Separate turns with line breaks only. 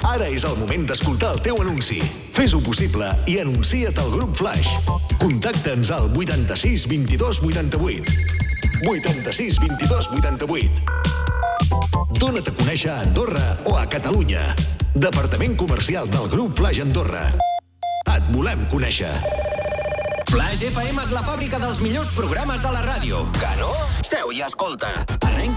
Ara és el moment d'escoltar el teu anunci. Fes-ho possible i anuncia't al grup Flash. Contacta'ns al 86 22 88. 86 22 88. Dóna't a conèixer a Andorra o a Catalunya. Departament Comercial del grup Flash Andorra. Et volem conèixer.
Flash FM és la fàbrica dels millors programes de la ràdio. Que no? Seu i escolta. Arrenca